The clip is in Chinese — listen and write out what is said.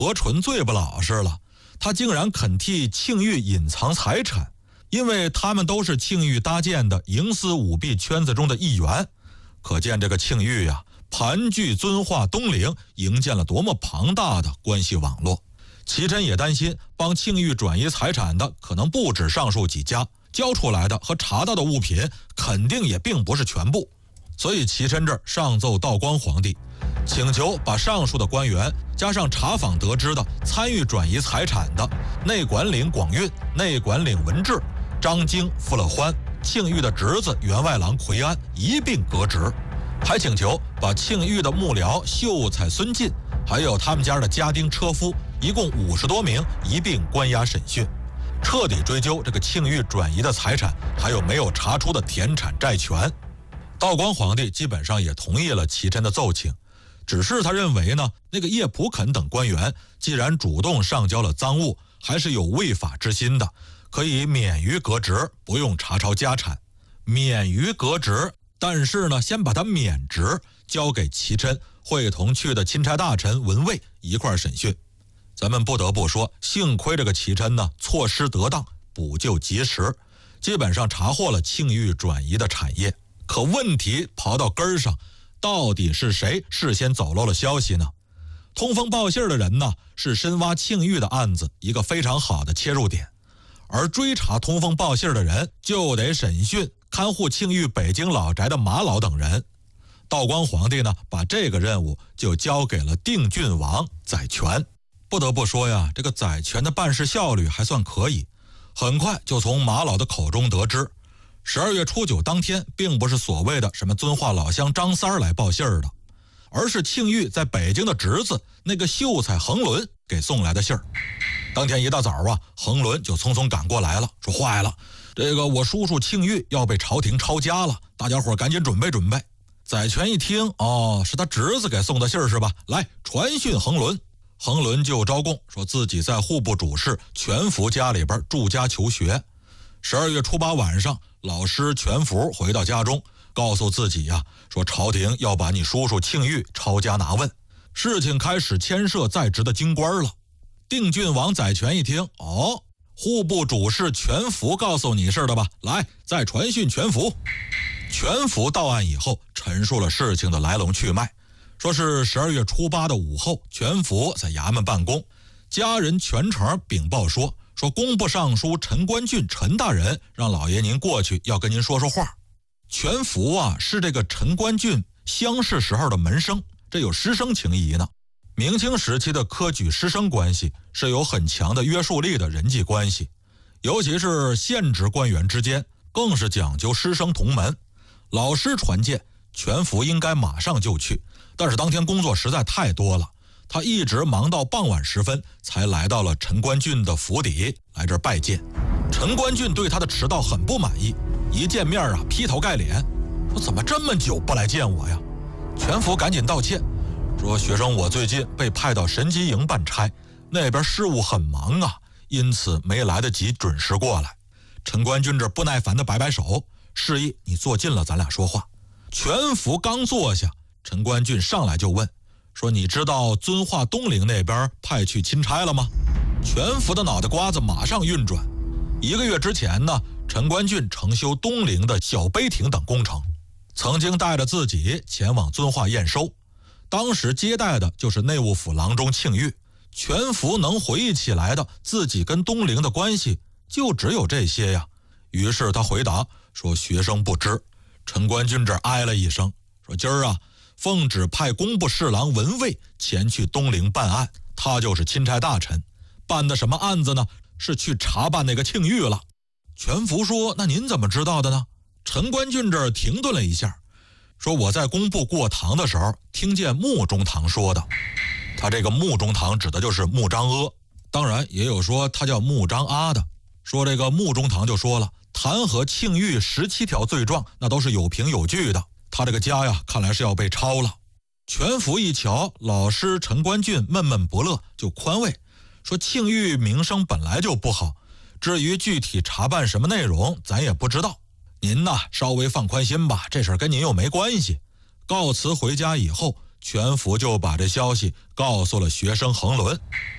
何纯最不老实了，他竟然肯替庆玉隐藏财产，因为他们都是庆玉搭建的营私舞弊圈子中的一员。可见这个庆玉呀，盘踞遵化东陵，营建了多么庞大的关系网络。齐琛也担心帮庆玉转移财产的可能不止上述几家，交出来的和查到的物品肯定也并不是全部。所以齐琛这儿上奏道光皇帝，请求把上述的官员加上查访得知的参与转移财产的内管领广运、内管领文治、张经、傅乐欢、庆玉的侄子员外郎奎安一并革职，还请求把庆玉的幕僚秀才孙进，还有他们家的家丁车夫一共50多名一并关押审讯，彻底追究这个庆玉转移的财产还有没有查出的田产债权。道光皇帝基本上也同意了齐琛的奏请，只是他认为呢，那个叶普肯等官员既然主动上交了赃物，还是有违法之心的，可以免于革职，不用查抄家产。免于革职，但是呢，先把他免职，交给齐琛会同去的钦差大臣文蔚一块审讯。咱们不得不说，幸亏这个齐琛呢措施得当，补救及时，基本上查获了庆玉转移的产业。可问题刨到根儿上，到底是谁事先走漏了消息呢？通风报信的人呢，是深挖庆玉的案子一个非常好的切入点，而追查通风报信的人，就得审讯看护庆玉北京老宅的马老等人。道光皇帝呢，把这个任务就交给了定郡王载权。不得不说呀，这个载权的办事效率还算可以，很快就从马老的口中得知，12月初9当天，并不是所谓的什么遵化老乡张三来报信儿的，而是庆玉在北京的侄子那个秀才恒伦给送来的信儿。当天一大早啊，恒伦就匆匆赶过来了，说坏了，这个我叔叔庆玉要被朝廷抄家了，大家伙赶紧准备准备。载权一听，哦，是他侄子给送的信儿是吧？来传讯恒伦。恒伦就招供说自己在户部主事全福家里边住家求学。12月初8晚上，老师全福回到家中，告诉自己呀，说朝廷要把你叔叔庆玉抄家拿问，事情开始牵涉在职的京官了。定郡王载权一听，哦，户部主事全福告诉你是的吧？来，再传讯全福。全福到案以后，陈述了事情的来龙去脉，说是12月初8的午后，全福在衙门办公，家人全城禀报说工部尚书陈官俊陈大人让老爷您过去要跟您说说话。全福啊，是这个陈官俊乡试时候的门生，这有师生情谊呢。明清时期的科举师生关系是有很强的约束力的人际关系，尤其是县职官员之间更是讲究师生同门。老师传荐，全福应该马上就去，但是当天工作实在太多了，他一直忙到傍晚时分才来到了陈官俊的府邸，来这儿拜见。陈官俊对他的迟到很不满意，一见面啊，劈头盖脸说怎么这么久不来见我呀？全福赶紧道歉，说学生我最近被派到神机营办差，那边事务很忙啊，因此没来得及准时过来。陈官俊这不耐烦的摆摆手，示意你坐近了咱俩说话。全福刚坐下，陈官俊上来就问说你知道遵化东陵那边派去钦差了吗？全福的脑袋瓜子马上运转。1个月之前呢，陈官俊承修东陵的小碑亭等工程，曾经带着自己前往遵化验收，当时接待的就是内务府郎中庆玉。全福能回忆起来的自己跟东陵的关系就只有这些呀。于是他回答说学生不知。陈官俊这哀了一声，说今儿啊，奉旨派工部侍郎文蔚前去东陵办案，他就是钦差大臣，办的什么案子呢？是去查办那个庆玉了。全福说那您怎么知道的呢？陈官俊这儿停顿了一下，说我在工部过堂的时候听见穆中堂说的。他这个穆中堂指的就是穆彰阿，当然也有说他叫穆彰阿的。说这个穆中堂就说了，弹劾庆玉17条罪状那都是有凭有据的，他这个家呀看来是要被抄了。全福一瞧老师陈官俊闷闷不乐，就宽慰说庆玉名声本来就不好，至于具体查办什么内容咱也不知道，您呐稍微放宽心吧，这事儿跟您又没关系。告辞回家以后，全福就把这消息告诉了学生恒伦。